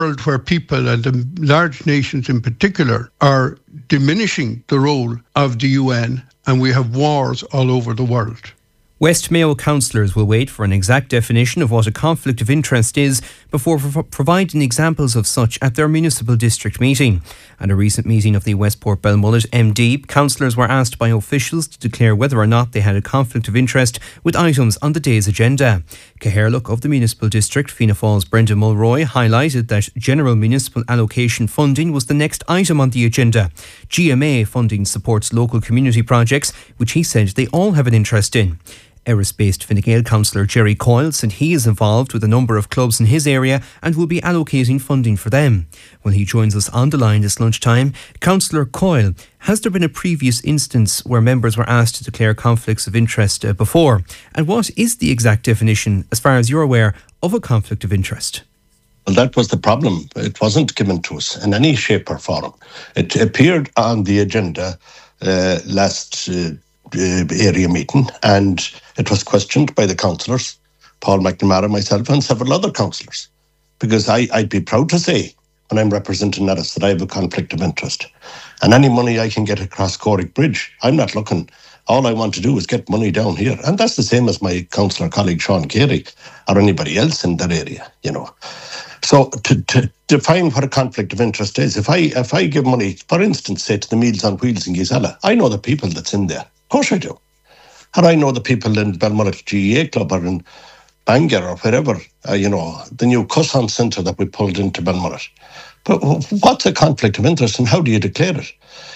world where people, and the large nations in particular, are diminishing the role of the UN, and we have wars all over the world. West Mayo councillors will wait for an exact definition of what a conflict of interest is before providing examples of such at their municipal district meeting. At a recent meeting of the Westport Belmullet MD, councillors were asked by officials to declare whether or not they had a conflict of interest with items on the day's agenda. Caherlook of the municipal district, Fianna Fáil's Brendan Mulroy, highlighted that general municipal allocation funding was the next item on the agenda. GMA funding supports local community projects, which he said they all have an interest in. Erris-based Fine Gael councillor Jerry Coyle said he is involved with a number of clubs in his area and will be allocating funding for them. When he joins us on the line this lunchtime, Councillor Coyle, has there been a previous instance where members were asked to declare conflicts of interest before? And what is the exact definition, as far as you're aware, of a conflict of interest? Well, that was the problem. It wasn't given to us in any shape or form. It appeared on the agenda last area meeting, and it was questioned by the councillors, Paul McNamara, myself and several other councillors, because I'd be proud to say when I'm representing Erris that I have a conflict of interest, and any money I can get across Corrick Bridge, I'm not looking. All I want to do is get money down here, and that's the same as my councillor colleague Sean Carey or anybody else in that area, you know. So to define what a conflict of interest is, if I give money, for instance, say to the Meals on Wheels in Gisela, I know the people that's in there. Of course I do. And I know the people in Belmullet GEA Club or in Bangor or wherever, the new Cusson Centre that we pulled into Belmullet. But what's a conflict of interest and how do you declare it?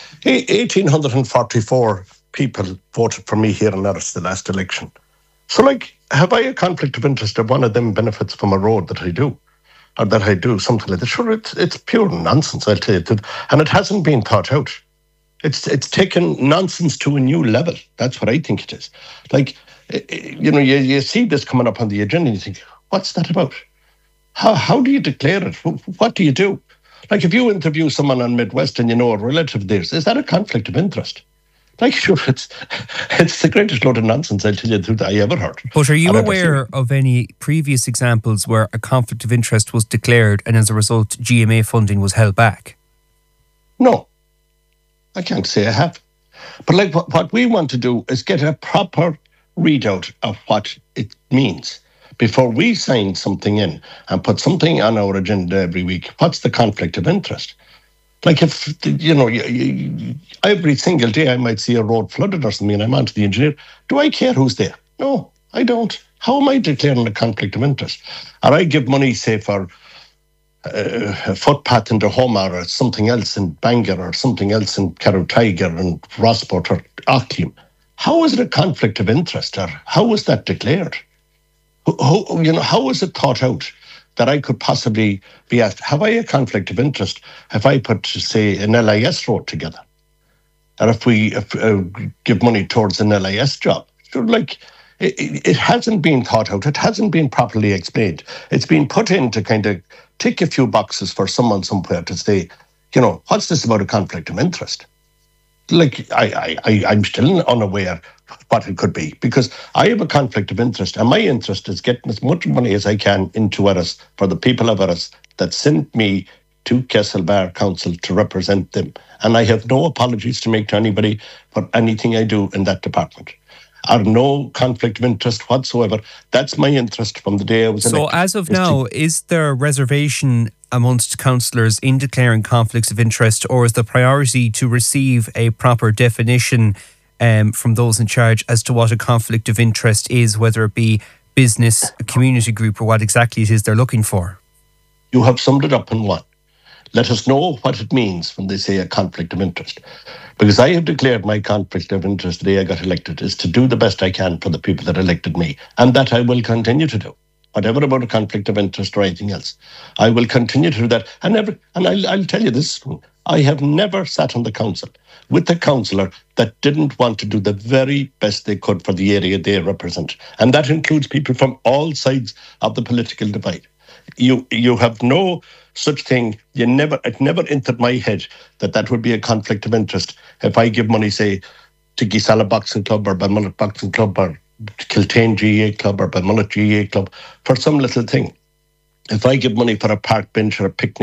1,844 people voted for me here in Erris the last election. So, have I a conflict of interest if one of them benefits from a road that I do? Or that I do something like that? Sure, it's pure nonsense, I'll tell you. And it hasn't been thought out. It's taken nonsense to a new level. That's what I think it is. You see this coming up on the agenda and you think, what's that about? How do you declare it? What do you do? If you interview someone on Midwest and you know a relative of theirs, is that a conflict of interest? Sure, it's the greatest load of nonsense, I'll tell you the truth, I ever heard. But are you aware of any previous examples where a conflict of interest was declared and as a result GMA funding was held back? No. I can't say I have. But what we want to do is get a proper readout of what it means before we sign something in and put something on our agenda every week. What's the conflict of interest? If, every single day I might see a road flooded or something and I'm on to the engineer, do I care who's there? No, I don't. How am I declaring a conflict of interest? Or I give money, say, for a footpath in the Homer or something else in Bangor or something else in Carrowtiger and Rossport or Auckland. How is it a conflict of interest, or how was that declared? How was it thought out that I could possibly be asked, have I a conflict of interest if I put, say, an LIS road together? Or if we give money towards an LIS job? It hasn't been thought out. It hasn't been properly explained. It's been put in to kind of tick a few boxes for someone somewhere to say, what's this about a conflict of interest? I'm still unaware what it could be, because I have a conflict of interest, and my interest is getting as much money as I can into Erris for the people of Erris that sent me to Castlebar Council to represent them. And I have no apologies to make to anybody for anything I do in that department. Or no conflict of interest whatsoever. That's my interest from the day I was elected. So as of now, is there reservation amongst councillors in declaring conflicts of interest, or is the priority to receive a proper definition from those in charge as to what a conflict of interest is, whether it be business, a community group, or what exactly it is they're looking for? You have summed it up in one. Let us know what it means when they say a conflict of interest. Because I have declared my conflict of interest the day I got elected is to do the best I can for the people that elected me. And that I will continue to do. Whatever about a conflict of interest or anything else. I will continue to do that. I'll tell you this, I have never sat on the council with a councillor that didn't want to do the very best they could for the area they represent. And that includes people from all sides of the political divide. You have no such thing. It never entered my head that would be a conflict of interest if I give money, say, to Gisela Boxing Club or Belmullet Boxing Club or Kiltane GAA Club or Belmullet GAA Club for some little thing. if I give money for a park bench or a picnic